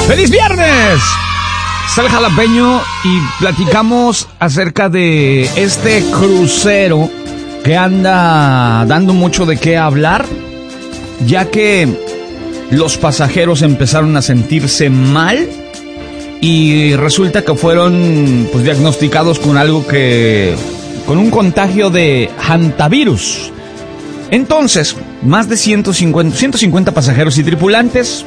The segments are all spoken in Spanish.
¡Feliz viernes! Sal Jalapeño y platicamos acerca de este crucero que anda dando mucho de qué hablar, ya que los pasajeros empezaron a sentirse mal y resulta que fueron diagnosticados con con un contagio de hantavirus. Entonces, más de 150 pasajeros y tripulantes,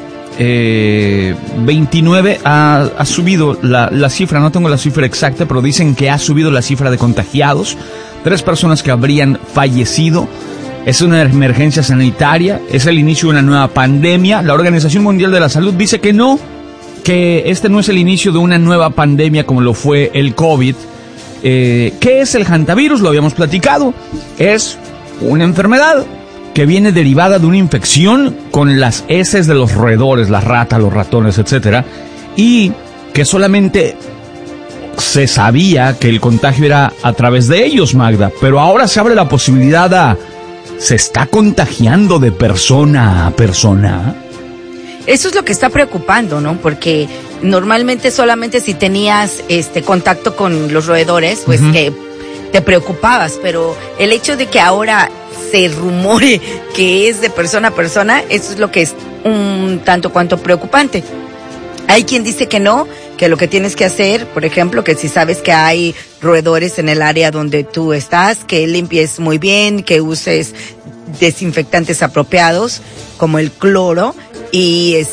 29 ha subido la cifra, no tengo la cifra exacta, pero dicen que ha subido la cifra de contagiados, 3 personas que habrían fallecido. Es una emergencia sanitaria, es el inicio de una nueva pandemia. La Organización Mundial de la Salud dice que no, que este no es el inicio de una nueva pandemia como lo fue el COVID. ¿Qué es el hantavirus? Lo habíamos platicado. Es una enfermedad que viene derivada de una infección con las heces de los roedores, las ratas, los ratones, etcétera, y que solamente se sabía que el contagio era a través de ellos, Magda, pero ahora se abre la posibilidad ¿se está contagiando de persona a persona? Eso es lo que está preocupando, ¿no? Porque normalmente solamente si tenías contacto con los roedores, pues que te preocupabas, pero el hecho de que ahora se rumore que es de persona a persona, eso es lo que es un tanto cuanto preocupante. Hay quien dice que no, que lo que tienes que hacer, por ejemplo, que si sabes que hay roedores en el área donde tú estás, que limpies muy bien, que uses desinfectantes apropiados, como el cloro, y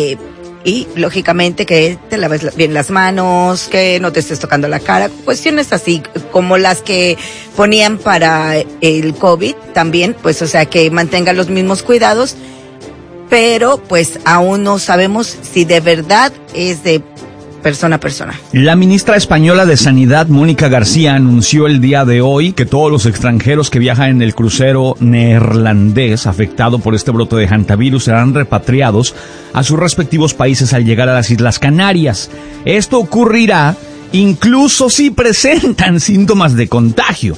lógicamente que te laves bien las manos, que no te estés tocando la cara, cuestiones así como las que ponían para el COVID también, pues o sea que mantengan los mismos cuidados, pero pues aún no sabemos si de verdad es de persona a persona. La ministra española de Sanidad, Mónica García, anunció el día de hoy que todos los extranjeros que viajan en el crucero neerlandés afectado por este brote de hantavirus serán repatriados a sus respectivos países al llegar a las Islas Canarias. Esto ocurrirá incluso si presentan síntomas de contagio.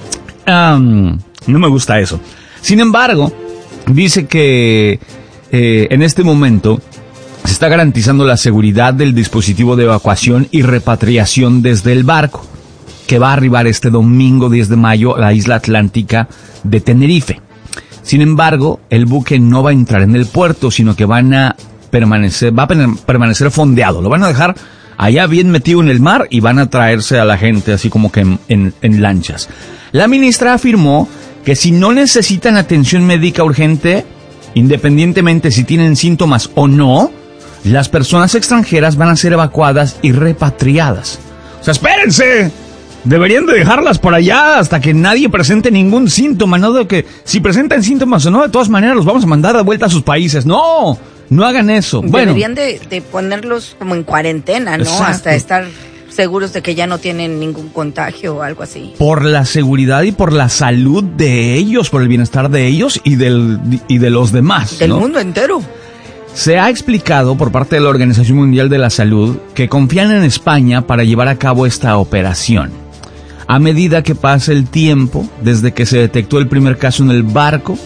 No me gusta eso. Sin embargo, dice que en este momento se está garantizando la seguridad del dispositivo de evacuación y repatriación desde el barco, que va a arribar este domingo 10 de mayo a la isla atlántica de Tenerife. Sin embargo, el buque no va a entrar en el puerto, sino que va a permanecer fondeado. Lo van a dejar allá bien metido en el mar y van a traerse a la gente así como que en lanchas. La ministra afirmó que si no necesitan atención médica urgente, independientemente si tienen síntomas o no, las personas extranjeras van a ser evacuadas y repatriadas. O sea, espérense, deberían de dejarlas por allá hasta que nadie presente ningún síntoma, no de que si presentan síntomas o no, de todas maneras los vamos a mandar de vuelta a sus países. No hagan eso. Deberían de ponerlos como en cuarentena, ¿no? Exacto. Hasta estar seguros de que ya no tienen ningún contagio o algo así. Por la seguridad y por la salud de ellos, por el bienestar de ellos y de los demás, del ¿no? mundo entero. Se ha explicado por parte de la Organización Mundial de la Salud que confían en España para llevar a cabo esta operación. A medida que pasa el tiempo, desde que se detectó el primer caso en el barco,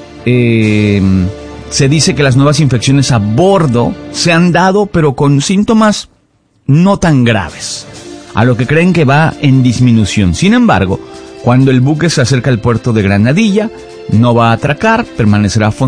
se dice que las nuevas infecciones a bordo se han dado, pero con síntomas no tan graves, a lo que creen que va en disminución. Sin embargo, cuando el buque se acerca al puerto de Granadilla, no va a atracar, permanecerá